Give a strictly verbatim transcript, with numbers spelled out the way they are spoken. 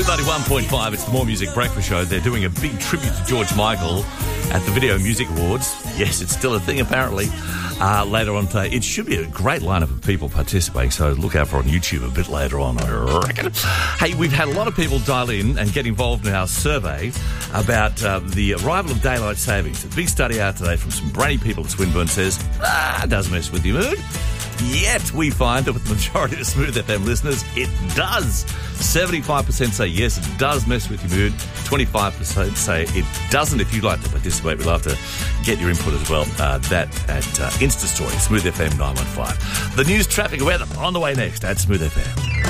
ninety-one point five, it's the More Music Breakfast Show. They're doing a big tribute to George Michael at the Video Music Awards. Yes, it's still a thing, apparently. Uh, later on today, it should be a great lineup of people participating, so look out for it on YouTube a bit later on, I reckon. Hey, we've had a lot of people dial in and get involved in our survey about uh, the arrival of daylight savings. A big study out today from some brainy people at Swinburne says, ah, it does mess with your mood. Yet we find that with the majority of Smooth F M listeners, it does. seventy-five percent say yes, it does mess with your mood. twenty-five percent say it doesn't. If you'd like to participate, we'd love to get your input as well. Uh, that at uh, Insta Story, Smooth F M nine one five. The news, traffic, weather on the way next at Smooth F M.